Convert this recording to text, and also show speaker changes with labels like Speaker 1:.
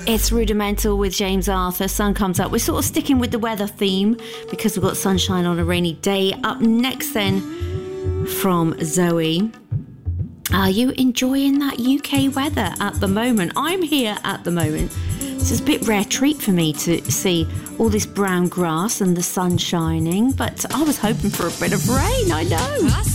Speaker 1: It's Rudimental with James Arthur. Sun comes up. We're sort of sticking with the weather theme because we've got sunshine on a rainy day. Up next then from Zoe. Are you enjoying that UK weather at the moment? I'm here at the moment. It's a bit rare treat for me to see all this brown grass and the sun shining, but I was hoping for a bit of rain, I know.